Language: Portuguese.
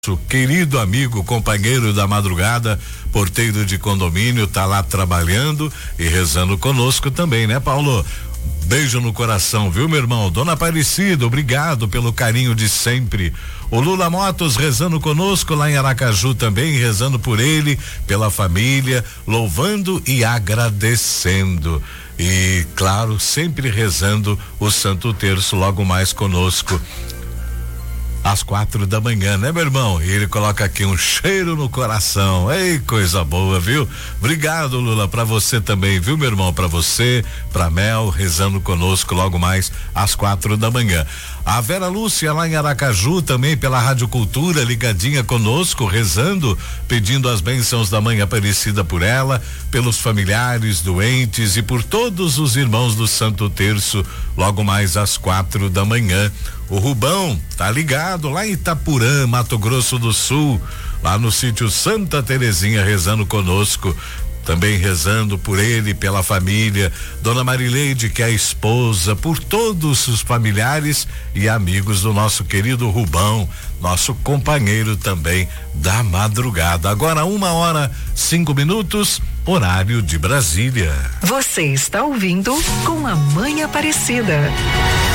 querido amigo, companheiro da madrugada, porteiro de condomínio, tá lá trabalhando e rezando conosco também, né, Paulo? Beijo no coração, viu, meu irmão? Dona Aparecida, obrigado pelo carinho de sempre. O Lula Motos rezando conosco lá em Aracaju também, rezando por ele, pela família, louvando e agradecendo. E, claro, sempre rezando o Santo Terço logo mais conosco. Às 4 da manhã, né, meu irmão? E ele coloca aqui um cheiro no coração. Ei, coisa boa, viu? Obrigado, Lula, pra você também, viu, meu irmão? Pra você, pra Mel, rezando conosco logo mais às 4 da manhã. A Vera Lúcia lá em Aracaju também pela Rádio Cultura, ligadinha conosco, rezando, pedindo as bênçãos da Mãe Aparecida por ela, pelos familiares, doentes e por todos os irmãos do Santo Terço, logo mais às 4 da manhã. O Rubão tá ligado lá em Itapurã, Mato Grosso do Sul, lá no sítio Santa Terezinha, rezando conosco. Também rezando por ele, pela família, Dona Marileide, que é a esposa, por todos os familiares e amigos do nosso querido Rubão, nosso companheiro também da madrugada. Agora 1h05, horário de Brasília. Você está ouvindo Com a Mãe Aparecida.